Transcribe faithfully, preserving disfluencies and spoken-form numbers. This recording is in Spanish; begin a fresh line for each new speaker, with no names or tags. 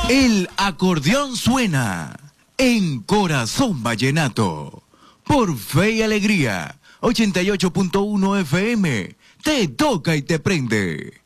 El acordeón suena en Corazón Vallenato. Por Fe y Alegría, ochenta y ocho punto uno F M. Te toca y te prende.